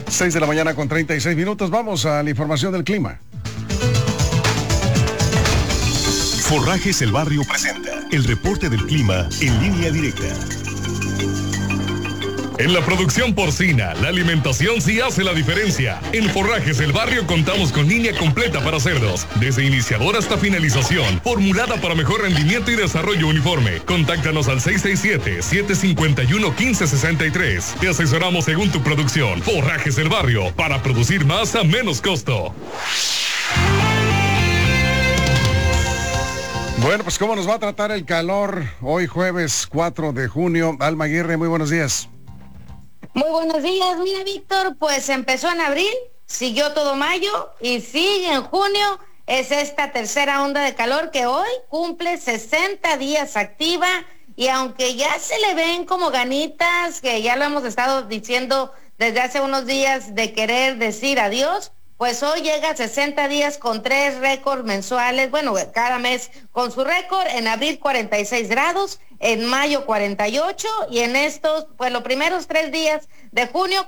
6 de la mañana con 36 minutos. Vamos a la información del clima. Forrajes El Barrio presenta el reporte del clima en línea directa. En la producción porcina, la alimentación sí hace la diferencia. En Forrajes El Barrio contamos con línea completa para cerdos, desde iniciador hasta finalización, formulada para mejor rendimiento y desarrollo uniforme. Contáctanos al 667-751-1563. Te asesoramos según tu producción. Forrajes El Barrio, para producir más a menos costo. Bueno, pues ¿cómo nos va a tratar el calor hoy jueves 4 de junio? Alma Aguirre, muy buenos días. Muy buenos días, mira Víctor, pues empezó en abril, siguió todo mayo y sigue en junio. Es esta tercera onda de calor que hoy cumple 60 días activa y aunque ya se le ven como ganitas, que ya lo hemos estado diciendo desde hace unos días de querer decir adiós, pues hoy llega a 60 días con 3 récords mensuales, bueno, cada mes con su récord, en abril 46 grados, en mayo 48 y en estos, pues los primeros 3 días de junio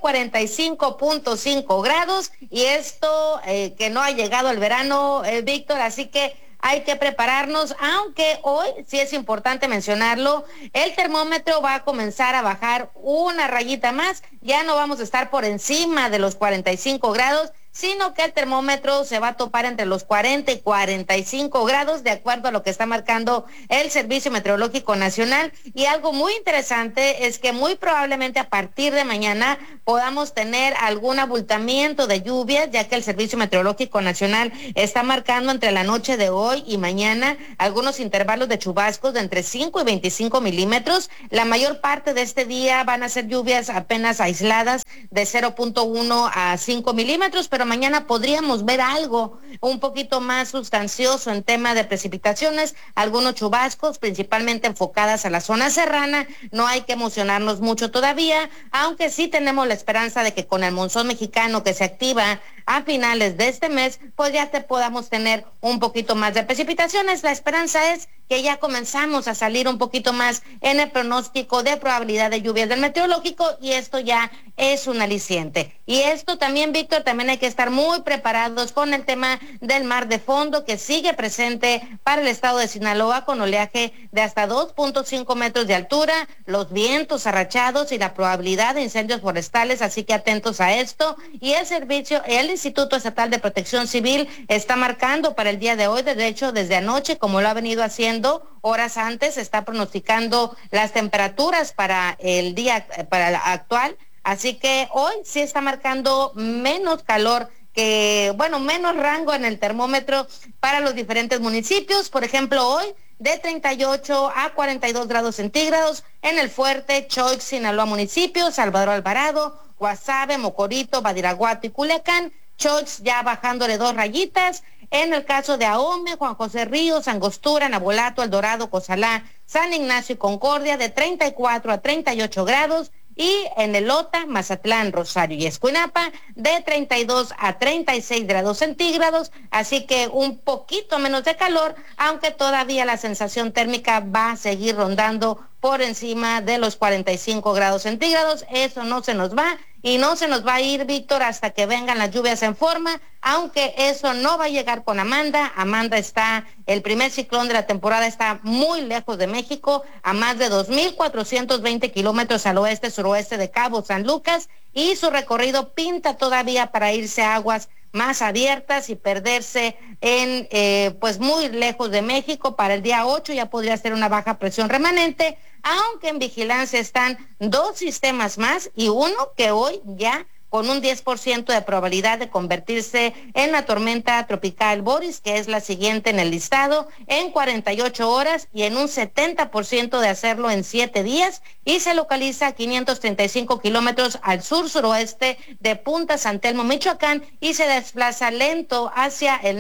45.5 grados y esto que no ha llegado el verano, Víctor, así que hay que prepararnos, aunque hoy sí es importante mencionarlo, el termómetro va a comenzar a bajar una rayita más, ya no vamos a estar por encima de los 45 grados, sino que el termómetro se va a topar entre los 40 y 45 grados, de acuerdo a lo que está marcando el Servicio Meteorológico Nacional. Y algo muy interesante es que muy probablemente a partir de mañana podamos tener algún abultamiento de lluvias, ya que el Servicio Meteorológico Nacional está marcando entre la noche de hoy y mañana algunos intervalos de chubascos de entre 5 y 25 milímetros. La mayor parte de este día van a ser lluvias apenas aisladas de 0.1 a 5 milímetros, pero mañana podríamos ver algo un poquito más sustancioso en tema de precipitaciones, algunos chubascos, principalmente enfocadas a la zona serrana. No hay que emocionarnos mucho todavía, aunque sí tenemos la esperanza de que con el monzón mexicano que se activa a finales de este mes, pues ya podamos tener un poquito más de precipitaciones. La esperanza es que ya comenzamos a salir un poquito más en el pronóstico de probabilidad de lluvias del meteorológico y esto ya es un aliciente. Y esto también, Víctor, también hay que estar muy preparados con el tema del mar de fondo que sigue presente para el estado de Sinaloa con oleaje de hasta 2.5 metros de altura, los vientos arrachados y la probabilidad de incendios forestales, así que atentos a esto. Y el Instituto Estatal de Protección Civil está marcando para el día de hoy, de hecho desde anoche, como lo ha venido haciendo horas antes, está pronosticando las temperaturas para el día actual, así que hoy sí está marcando menos calor menos rango en el termómetro para los diferentes municipios. Por ejemplo, hoy de 38 a 42 grados centígrados en El Fuerte, Choix, Sinaloa municipio, Salvador Alvarado, Guasave, Mocorito, Badiraguato y Culiacán. Choix ya bajándole 2 rayitas. En el caso de Ahome, Juan José Ríos, Angostura, Nabolato, El Dorado, Cozalá, San Ignacio y Concordia de 34 a 38 grados. Y en Elota, Mazatlán, Rosario y Escuinapa de 32 a 36 grados centígrados, así que un poquito menos de calor, aunque todavía la sensación térmica va a seguir rondando por encima de los 45 grados centígrados. Eso no se nos va y no se nos va a ir, Víctor, hasta que vengan las lluvias en forma, aunque eso no va a llegar con Amanda. Amanda está, el primer ciclón de la temporada está muy lejos de México, a más de 2.420 kilómetros al oeste-suroeste de Cabo San Lucas, y su recorrido pinta todavía para irse a aguas más abiertas y perderse en pues muy lejos de México. Para el día 8 ya podría ser una baja presión remanente, aunque en vigilancia están 2 sistemas más y uno que hoy ya con un 10% de probabilidad de convertirse en la tormenta tropical Boris, que es la siguiente en el listado, en 48 horas y en un 70% de hacerlo en 7 días, y se localiza a 535 kilómetros al sur-suroeste de Punta San Telmo, Michoacán, y se desplaza lento hacia el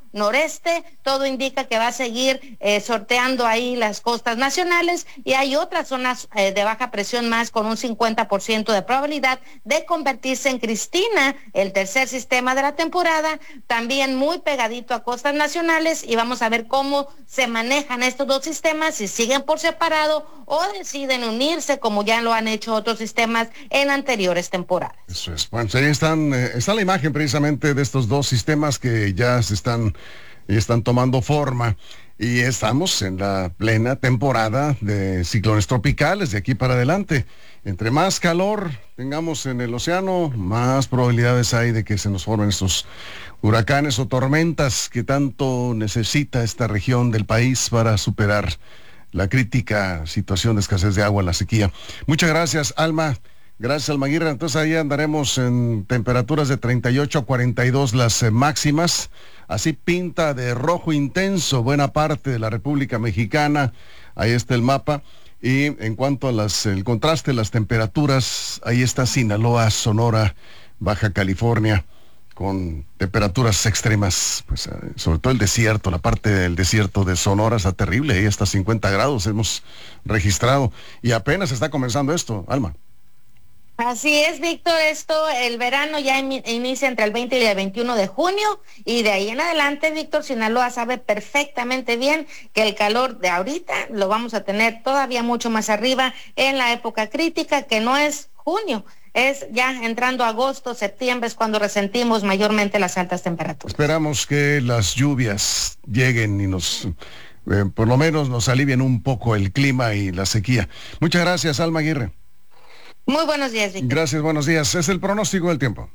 noreste, todo indica que va a seguir sorteando ahí las costas nacionales, y hay otras zonas de baja presión más con un 50% de probabilidad de convertirse en Cristina, el tercer sistema de la temporada, también muy pegadito a costas nacionales, y vamos a ver cómo se manejan estos dos sistemas, si siguen por separado o deciden unirse como ya lo han hecho otros sistemas en anteriores temporadas. Eso es. Bueno, ahí está la imagen precisamente de estos dos sistemas que ya están tomando forma, y estamos en la plena temporada de ciclones tropicales de aquí para adelante. Entre más calor tengamos en el océano, más probabilidades hay de que se nos formen estos huracanes o tormentas que tanto necesita esta región del país para superar la crítica situación de escasez de agua, la sequía. Muchas gracias, Alma. Gracias, Alma Aguirre. Entonces ahí andaremos en temperaturas de 38 a 42 las máximas. Así pinta de rojo intenso buena parte de la República Mexicana. Ahí está el mapa. Y en cuanto a el contraste, las temperaturas, ahí está Sinaloa, Sonora, Baja California, con temperaturas extremas, pues sobre todo el desierto, la parte del desierto de Sonora está terrible, ahí hasta 50 grados hemos registrado, y apenas está comenzando esto, Alma. Así es, Víctor, el verano ya inicia entre el 20 y el 21 de junio, y de ahí en adelante, Víctor, Sinaloa sabe perfectamente bien que el calor de ahorita lo vamos a tener todavía mucho más arriba en la época crítica, que no es junio, es ya entrando agosto, septiembre, es cuando resentimos mayormente las altas temperaturas. Esperamos que las lluvias lleguen y por lo menos nos alivien un poco el clima y la sequía. Muchas gracias, Alma Aguirre. Muy buenos días, Víctor. Gracias, buenos días. Es el pronóstico del tiempo.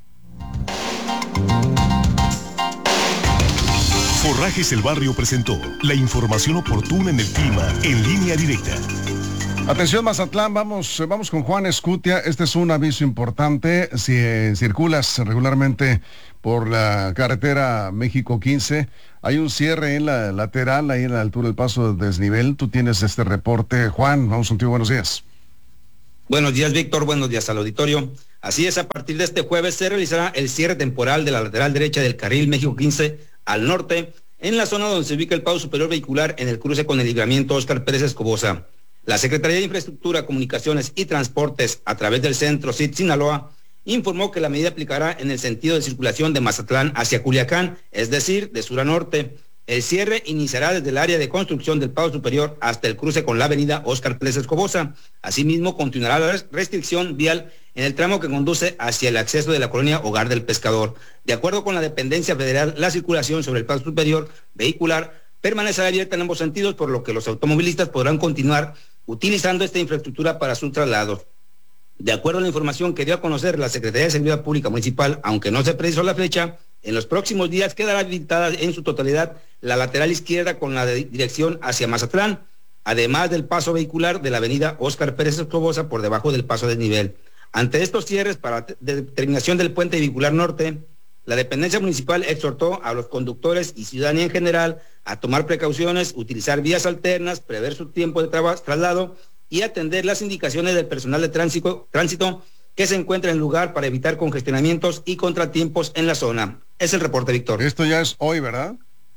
Forrajes El Barrio presentó la información oportuna en el clima en Línea Directa. Atención, Mazatlán, vamos con Juan Escutia. Este es un aviso importante. Si circulas regularmente por la carretera México 15, hay un cierre en la lateral, ahí en la altura del paso de desnivel. Tú tienes este reporte. Juan, vamos contigo, buenos días. Buenos días, Víctor, buenos días al auditorio. Así es, a partir de este jueves se realizará el cierre temporal de la lateral derecha del carril México 15 al norte, en la zona donde se ubica el paso superior vehicular en el cruce con el libramiento Óscar Pérez Escobosa. La Secretaría de Infraestructura, Comunicaciones y Transportes, a través del Centro CIT Sinaloa, informó que la medida aplicará en el sentido de circulación de Mazatlán hacia Culiacán, es decir, de sur a norte. El cierre iniciará desde el área de construcción del paso superior hasta el cruce con la avenida Óscar Pérez Escobosa. Asimismo, continuará la restricción vial en el tramo que conduce hacia el acceso de la colonia Hogar del Pescador. De acuerdo con la dependencia federal, la circulación sobre el paso superior vehicular permanecerá abierta en ambos sentidos, por lo que los automovilistas podrán continuar utilizando esta infraestructura para sus traslados. De acuerdo a la información que dio a conocer la Secretaría de Seguridad Pública Municipal, aunque no se precisó la fecha, en los próximos días quedará habilitada en su totalidad la lateral izquierda con la dirección hacia Mazatlán, además del paso vehicular de la avenida Óscar Pérez Escobosa por debajo del paso de desnivel. Ante estos cierres para determinación del puente vehicular norte, la dependencia municipal exhortó a los conductores y ciudadanía en general a tomar precauciones, utilizar vías alternas, prever su tiempo de traslado y atender las indicaciones del personal de tránsito que se encuentra en el lugar para evitar congestionamientos y contratiempos en la zona. Es el reporte, Víctor. Esto ya es hoy, ¿verdad?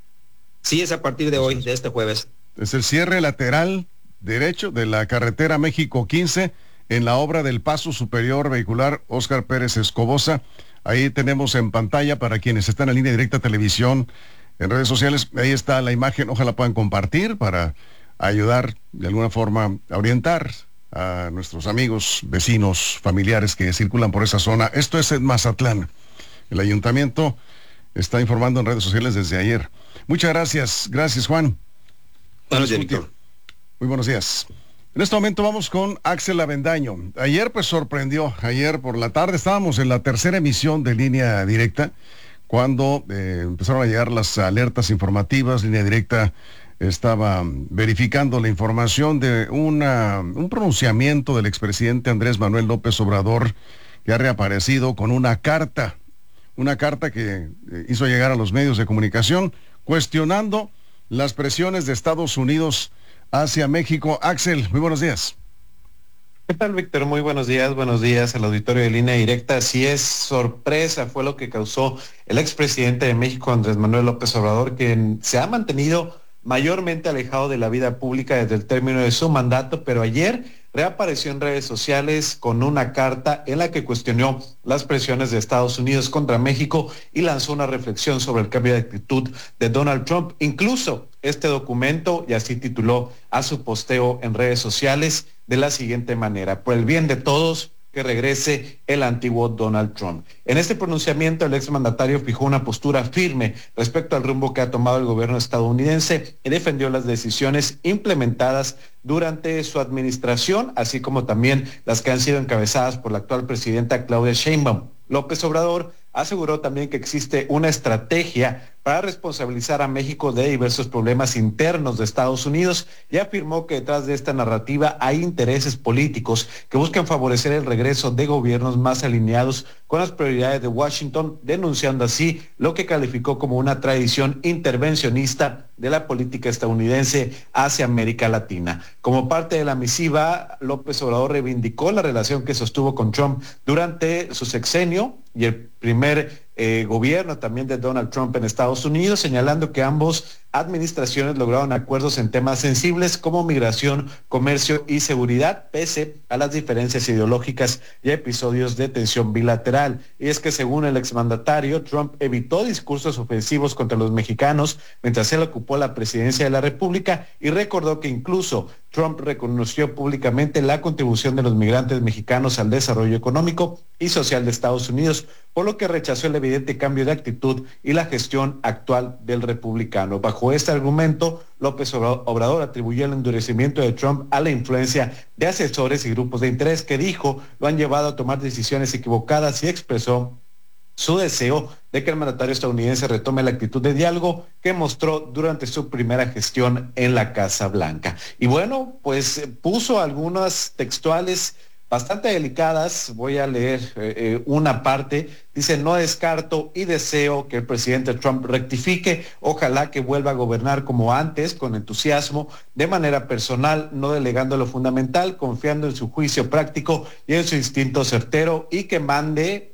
Sí, es a partir de hoy, de este jueves. Es el cierre lateral derecho de la carretera México 15 en la obra del paso superior vehicular Óscar Pérez Escobosa. Ahí tenemos en pantalla para quienes están en Línea Directa Televisión, en redes sociales, ahí está la imagen, ojalá puedan compartir para ayudar de alguna forma a orientar a nuestros amigos, vecinos, familiares que circulan por esa zona. Esto es en Mazatlán. El ayuntamiento está informando en redes sociales desde ayer. Muchas gracias. Gracias, Juan. Buenos días, Víctor. Muy buenos días. En este momento vamos con Axel Avendaño. Ayer pues sorprendió, ayer por la tarde estábamos en la tercera emisión de Línea Directa, cuando empezaron a llegar las alertas informativas. Línea Directa estaba verificando la información de un pronunciamiento del expresidente Andrés Manuel López Obrador, que ha reaparecido con una carta que hizo llegar a los medios de comunicación, cuestionando las presiones de Estados Unidos hacia México. Axel, muy buenos días. ¿Qué tal, Víctor? Muy buenos días al auditorio de Línea Directa. Así es, sorpresa fue lo que causó el expresidente de México, Andrés Manuel López Obrador, quien se ha mantenido mayormente alejado de la vida pública desde el término de su mandato, pero ayer reapareció en redes sociales con una carta en la que cuestionó las presiones de Estados Unidos contra México y lanzó una reflexión sobre el cambio de actitud de Donald Trump. Incluso este documento, y así tituló a su posteo en redes sociales, de la siguiente manera: por el bien de todos, que regrese el antiguo Donald Trump. En este pronunciamiento, el exmandatario fijó una postura firme respecto al rumbo que ha tomado el gobierno estadounidense y defendió las decisiones implementadas durante su administración, así como también las que han sido encabezadas por la actual presidenta Claudia Sheinbaum. López Obrador aseguró también que existe una estrategia para responsabilizar a México de diversos problemas internos de Estados Unidos y afirmó que detrás de esta narrativa hay intereses políticos que buscan favorecer el regreso de gobiernos más alineados con las prioridades de Washington, denunciando así lo que calificó como una tradición intervencionista de la política estadounidense hacia América Latina. Como parte de la misiva, López Obrador reivindicó la relación que sostuvo con Trump durante su sexenio y el primer gobierno también de Donald Trump en Estados Unidos, señalando que ambos administraciones lograron acuerdos en temas sensibles como migración, comercio y seguridad, pese a las diferencias ideológicas y episodios de tensión bilateral. Y es que según el exmandatario, Trump evitó discursos ofensivos contra los mexicanos mientras él ocupó la presidencia de la República y recordó que incluso Trump reconoció públicamente la contribución de los migrantes mexicanos al desarrollo económico y social de Estados Unidos, por lo que rechazó el evidente cambio de actitud y la gestión actual del republicano. Bajo este argumento, López Obrador atribuyó el endurecimiento de Trump a la influencia de asesores y grupos de interés que dijo lo han llevado a tomar decisiones equivocadas y expresó su deseo de que el mandatario estadounidense retome la actitud de diálogo que mostró durante su primera gestión en la Casa Blanca. Y bueno, pues puso algunas textuales bastante delicadas. Voy a leer una parte. Dice: no descarto y deseo que el presidente Trump rectifique. Ojalá que vuelva a gobernar como antes, con entusiasmo, de manera personal, no delegando lo fundamental, confiando en su juicio práctico y en su instinto certero, y que mande